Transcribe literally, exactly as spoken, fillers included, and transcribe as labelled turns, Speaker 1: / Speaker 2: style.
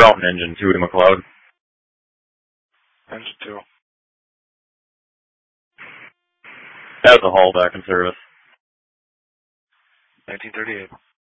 Speaker 1: Fountain Engine two to McLeod.
Speaker 2: Engine two.
Speaker 1: That was a haul back in service.
Speaker 2: nineteen thirty-eight.